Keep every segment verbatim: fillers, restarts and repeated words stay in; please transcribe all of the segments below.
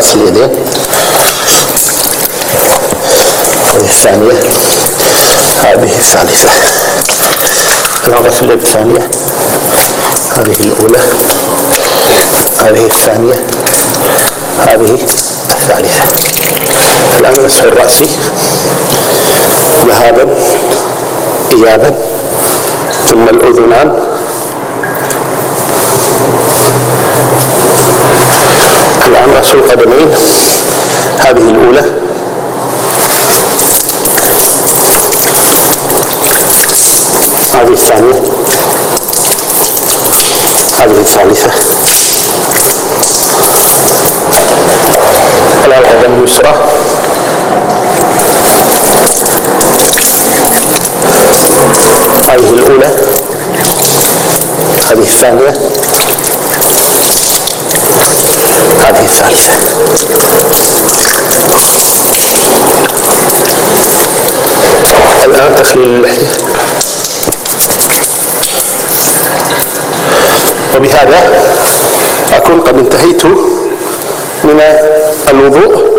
غسل اليدين. هذه الثانية، هذه الثالثة. الآن غسل اليد الثانية، هذه الأولى، هذه الثانية، هذه الثالثة. الآن مسح الرأس ذهابا إيابا، ثم الأذنان، الآن غسل القدمين، هذه الأولى، هذه الثانية، هذه الثالثة. الآن القدم اليسرى، هذه الأولى، هذه الثانية، هذه الثالثة. الآن تخليل اللحية. وبهذا أكون قد انتهيت من الوضوء،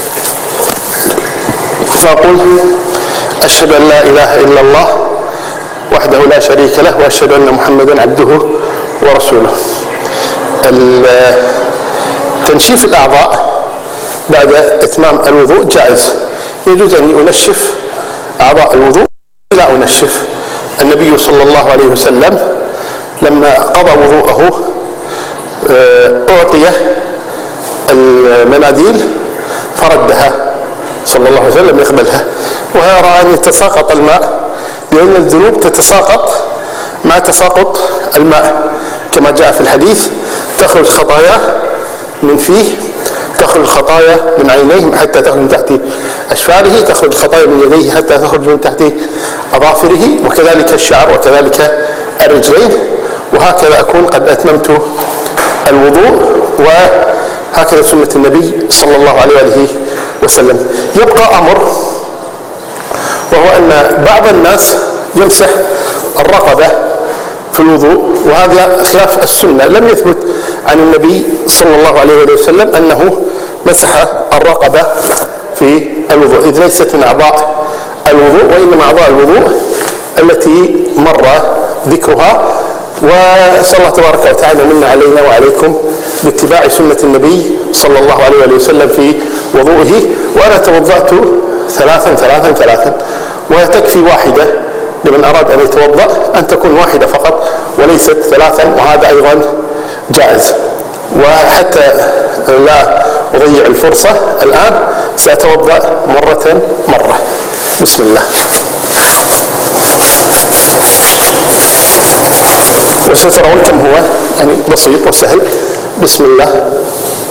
فأقول أشهد أن لا إله إلا الله وحده لا شريك له، وأشهد أن محمدا عبده ورسوله. تنشيف الأعضاء بعد إتمام الوضوء جائز، يجوز أن أنشف أعضاء الوضوء لا أنشف. النبي صلى الله عليه وسلم لما قضى وضوءه أعطي المناديل فردها صلى الله عليه وسلم يقبلها، ويرى أن يتساقط الماء، لأن الذنوب تتساقط مع تساقط الماء كما جاء في الحديث: تخرج خطاياه من فيه، تخرج خطايا من عينيه حتى تخرج من تحت أشفاره، تخرج خطايا من يديه حتى تخرج من تحت أظافره، وكذلك الشعر، وكذلك الرجلين. وهكذا أكون قد أتممت الوضوء، وهكذا سنة النبي صلى الله عليه وآله وسلم. يبقى أمر، وهو أن بعض الناس يمسح الرقبة في الوضوء، وهذا خلاف السنة. لم يثبت عن النبي صلى الله عليه وسلم أنه مسح الرقبة في الوضوء، إذ ليست من أعضاء الوضوء، وإنما أعضاء الوضوء التي مر ذكرها. وأسأل الله تبارك وتعالى منا علينا وعليكم باتباع سنة النبي صلى الله عليه وسلم في وضوئه. وأنا توضأت ثلاثا ثلاثا ثلاثا، وتكفي واحدة لمن أراد أن يتوضأ، أن تكون واحدة فقط وليست ثلاثا، وهذا أيضا جائز. وحتى لا أضيع الفرصة الآن سأتوضأ مرة مرة. بسم الله. وسترون كم هو يعني بسيط وسهل. بسم الله.